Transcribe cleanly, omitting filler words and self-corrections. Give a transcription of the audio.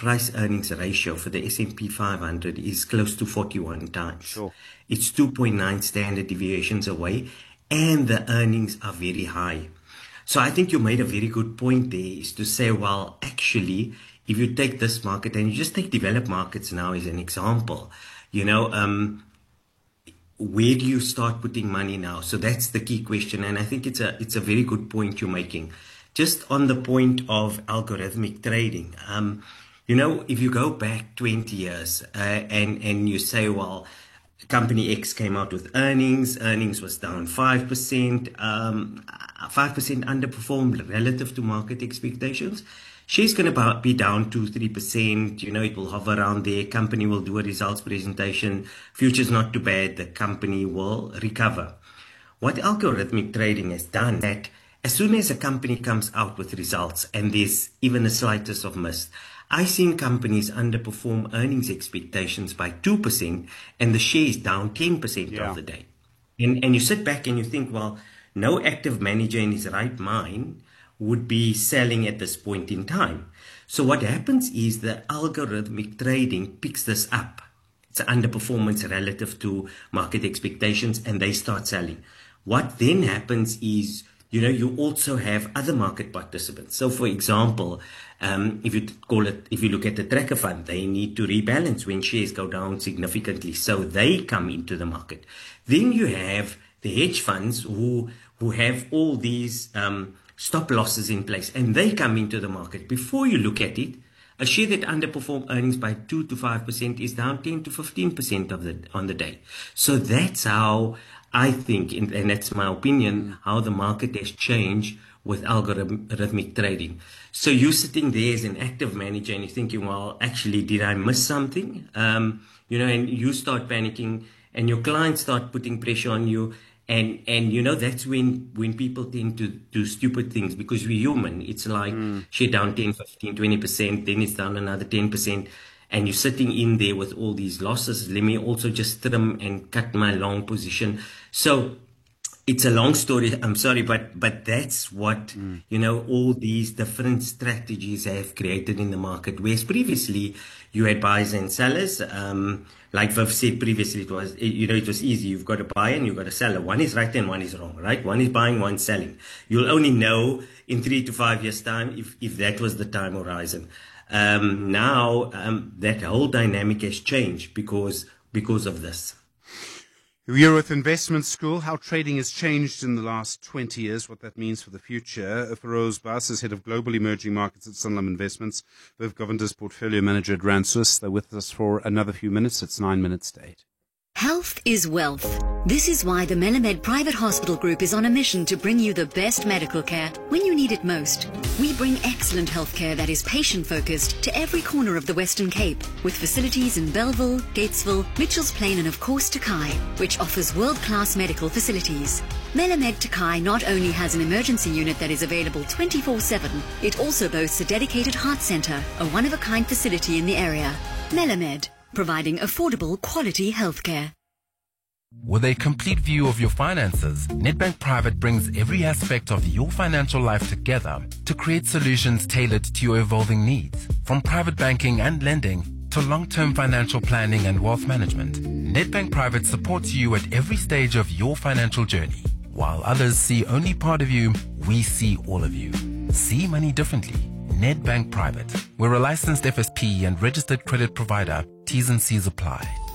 price earnings ratio for the S&P 500 is close to 41 times. Sure. It's 2.9 standard deviations away, and the earnings are very high. So I think you made a very good point there, is to say, well, actually, if you take this market and you just take developed markets now as an example, where do you start putting money now? So that's the key question. And I think it's a very good point you're making. Just on the point of algorithmic trading, if you go back 20 years and you say, well, company X came out with earnings was down 5%, 5% underperformed relative to market expectations. She's going to be down 2-3%. It will hover around there. Company will do a results presentation. Future's not too bad. The company will recover. What algorithmic trading has done, that as soon as a company comes out with results and there's even the slightest of miss, I've seen companies underperform earnings expectations by 2% and the share is down 10% of the day. And you sit back and you think, well, no active manager in his right mind would be selling at this point in time. So what happens is the algorithmic trading picks this up. It's an underperformance relative to market expectations, and they start selling. What then happens is, you also have other market participants. So for example, if you look at the tracker fund, they need to rebalance when shares go down significantly. So they come into the market. Then you have the hedge funds who have all these stop losses in place, and they come into the market. Before you look at it, a share that underperformed earnings by 2 to 5% is down 10 to 15% on the day. So that's how I think, and that's my opinion, how the market has changed with algorithmic trading. So you're sitting there as an active manager and you're thinking, well, actually, did I miss something? And you start panicking and your clients start putting pressure on you. And that's when people tend to do stupid things, because we're human. It's like share down 10, 15, 20%, then it's down another 10%. And you're sitting in there with all these losses. Let me also just trim and cut my long position. So it's a long story. I'm sorry, but that's what, all these different strategies have created in the market. Whereas previously you had buyers and sellers. Like Viv said previously, it was easy. You've got a buyer and you've got a seller. One is right and one is wrong, right? One is buying, one's selling. You'll only know in 3 to 5 years' time if that was the time horizon. Now that whole dynamic has changed because of this. You're with Investment School, how trading has changed in the last 20 years, what that means for the future. Feroz Baas is head of global emerging markets at Sanlam Investments. Viv Govinder's portfolio manager at Rand Swiss. They're with us for another few minutes. It's 9 minutes to 8. Health is wealth. This is why the Melamed Private Hospital Group is on a mission to bring you the best medical care when you need it most. We bring excellent healthcare that is patient-focused to every corner of the Western Cape, with facilities in Bellville, Gatesville, Mitchells Plain and of course Takai, which offers world-class medical facilities. Melamed Takai not only has an emergency unit that is available 24/7, it also boasts a dedicated heart centre, a one-of-a-kind facility in the area. Melamed, providing affordable, quality healthcare. With a complete view of your finances, Nedbank Private brings every aspect of your financial life together to create solutions tailored to your evolving needs. From private banking and lending to long-term financial planning and wealth management, Nedbank Private supports you at every stage of your financial journey. While others see only part of you, we see all of you. See money differently. Nedbank Private. We're a licensed FSP and registered credit provider. T's and C's apply.